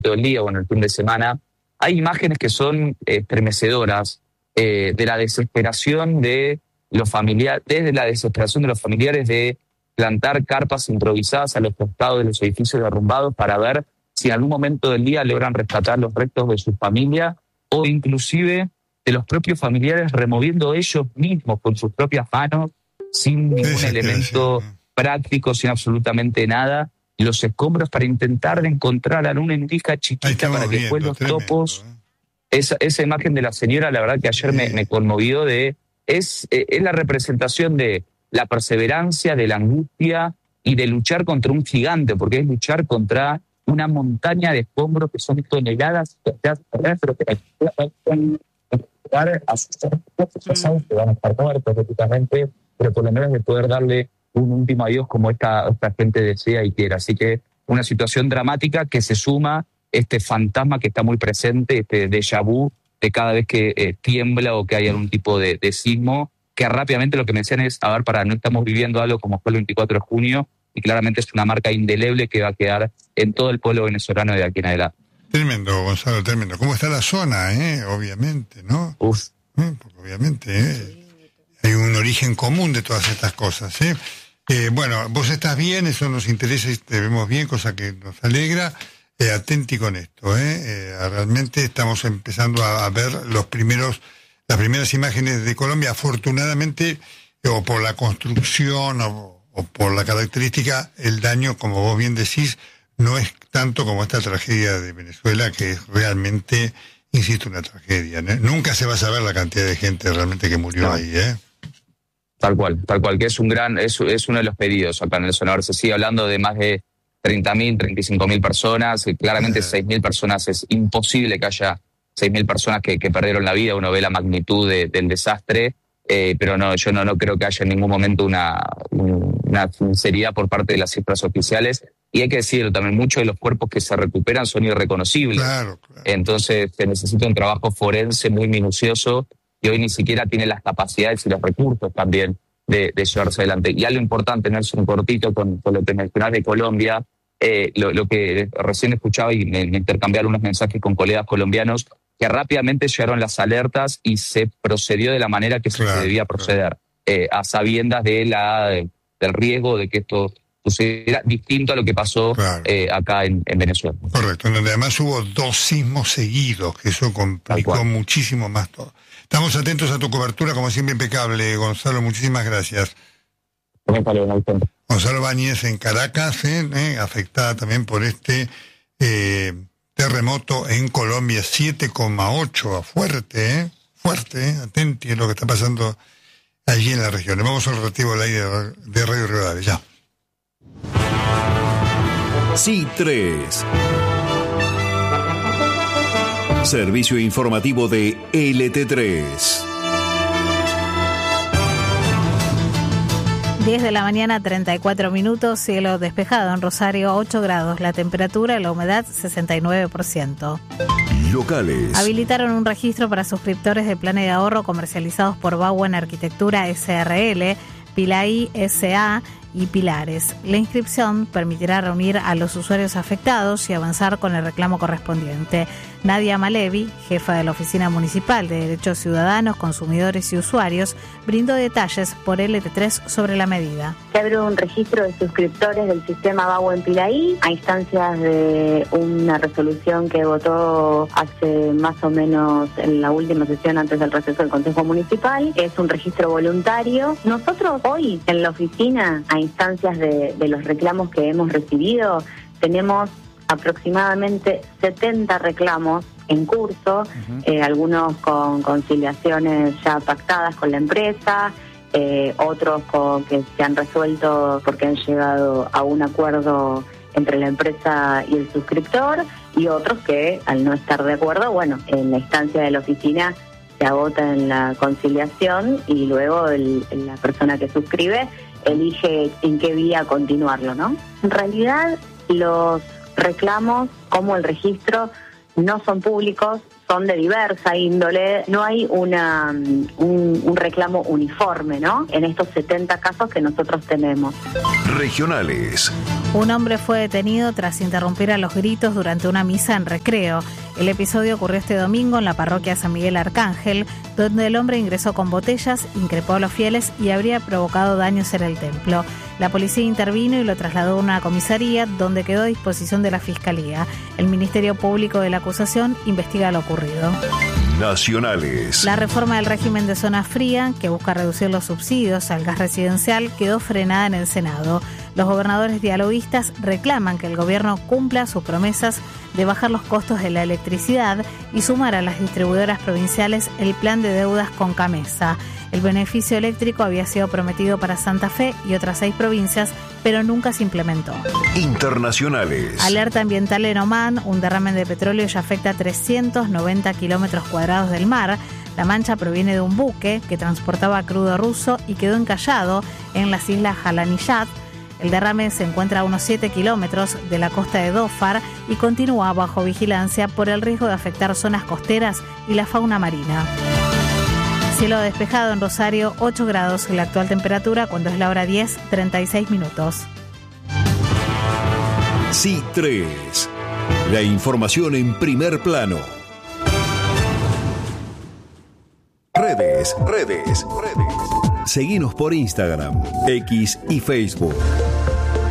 todo el día o en el fin de semana, hay imágenes que son estremecedoras de la desesperación de los familiares, desde la desesperación de los familiares de plantar carpas improvisadas a los costados de los edificios derrumbados para ver si en algún momento del día logran rescatar los restos de su familia, o inclusive de los propios familiares removiendo ellos mismos con sus propias manos, sin ningún elemento práctico, sin absolutamente nada, los escombros para intentar de encontrar a una endija chiquita para que después los topos... Esa imagen de la señora, la verdad que ayer me conmovió, es la representación de la perseverancia, de la angustia y de luchar contra un gigante, porque es luchar contra una montaña de escombros que son toneladas, pero que van a estar muertos prácticamente, pero por lo menos de poder darle un último adiós como esta gente desea y quiere. Así que una situación dramática que se suma este fantasma que está muy presente, este déjà vu de cada vez que tiembla o que hay algún tipo de sismo, que rápidamente lo que me decían es, a ver, no estamos viviendo algo como fue el 24 de junio, y claramente es una marca indeleble que va a quedar en todo el pueblo venezolano de aquí en adelante. Tremendo, Gonzalo, tremendo. ¿Cómo está la zona, obviamente, ¿no? Porque obviamente hay un origen común de todas estas cosas, bueno, vos estás bien, eso nos interesa y te vemos bien, cosa que nos alegra. Atenti con esto, realmente estamos empezando a ver las primeras imágenes de Colombia. Afortunadamente, o por la construcción o por la característica, el daño, como vos bien decís, no es tanto como esta tragedia de Venezuela, que es realmente, insisto, una tragedia, ¿no? Nunca se va a saber la cantidad de gente realmente que murió ahí, Tal cual, que es es uno de los pedidos acá en el Sonora. Se sigue hablando de más de 30.000, 35.000 personas, claramente 6.000 personas, es imposible que haya 6.000 personas que perdieron la vida. Uno ve la magnitud del desastre, pero no, yo no creo que haya en ningún momento una sinceridad por parte de las cifras oficiales. Y hay que decirlo también, muchos de los cuerpos que se recuperan son irreconocibles. Claro. Entonces se necesita un trabajo forense muy minucioso, y hoy ni siquiera tiene las capacidades y los recursos también de llevarse adelante. Y algo importante, Nelson, cortito, con lo que mencionás de Colombia, lo que recién escuchaba y me intercambiaron unos mensajes con colegas colombianos, que rápidamente llegaron las alertas y se procedió de la manera que se debía proceder, a sabiendas del riesgo de que esto sucediera, distinto a lo que pasó acá en Venezuela. Correcto, en donde además hubo 2 sismos seguidos, que eso complicó muchísimo más todo. Estamos atentos a tu cobertura, como siempre, impecable, Gonzalo, muchísimas gracias. Gonzalo Báñez en Caracas, afectada también por este terremoto en Colombia, 7,8, fuerte, atenti a lo que está pasando allí en la región. Vamos al relativo al aire de Radio Rivadavia, ya. Sí, 3. Servicio informativo de LT3. 10 de la mañana, 34 minutos, cielo despejado en Rosario, 8 grados, la temperatura, la humedad 69%. Locales. Habilitaron un registro para suscriptores de planes de ahorro comercializados por Bauen Arquitectura SRL, Pilaí SA y Pilares. La inscripción permitirá reunir a los usuarios afectados y avanzar con el reclamo correspondiente. Nadia Malevi, jefa de la Oficina Municipal de Derechos Ciudadanos, Consumidores y Usuarios, brindó detalles por LT3 sobre la medida. Se abre un registro de suscriptores del sistema Bauen Pilaí a instancias de una resolución que votó hace más o menos en la última sesión antes del receso del Consejo Municipal. Es un registro voluntario. Nosotros hoy en la oficina, a instancias de los reclamos que hemos recibido, tenemos aproximadamente 70 reclamos en curso, algunos con conciliaciones ya pactadas con la empresa, otros que se han resuelto porque han llegado a un acuerdo entre la empresa y el suscriptor, y otros que al no estar de acuerdo, bueno, en la instancia de la oficina se agota en la conciliación y luego la persona que suscribe elige en qué vía continuarlo, ¿no? En realidad los reclamos como el registro no son públicos, son de diversa índole. No hay un reclamo uniforme, ¿no?, en estos 70 casos que nosotros tenemos. Regionales. Un hombre fue detenido tras interrumpir a los gritos durante una misa en Recreo. El episodio ocurrió este domingo en la parroquia San Miguel Arcángel, donde el hombre ingresó con botellas, increpó a los fieles y habría provocado daños en el templo. La policía intervino y lo trasladó a una comisaría, donde quedó a disposición de la Fiscalía. El Ministerio Público de la acusación investiga lo ocurrido. Nacionales. La reforma del régimen de zona fría, que busca reducir los subsidios al gas residencial, quedó frenada en el Senado. Los gobernadores dialoguistas reclaman que el gobierno cumpla sus promesas de bajar los costos de la electricidad y sumar a las distribuidoras provinciales el plan de deudas con Camesa. El beneficio eléctrico había sido prometido para Santa Fe y otras 6 provincias, pero nunca se implementó. Internacionales. Alerta ambiental en Omán. Un derrame de petróleo ya afecta 390 kilómetros cuadrados del mar. La mancha proviene de un buque que transportaba crudo ruso y quedó encallado en las islas Jalaniyat. El derrame se encuentra a unos 7 kilómetros de la costa de Dhofar y continúa bajo vigilancia por el riesgo de afectar zonas costeras y la fauna marina. Cielo despejado en Rosario, 8 grados la actual temperatura, cuando es la hora 10:36 minutos. C3. La información en primer plano. Redes. Seguinos por Instagram, X y Facebook.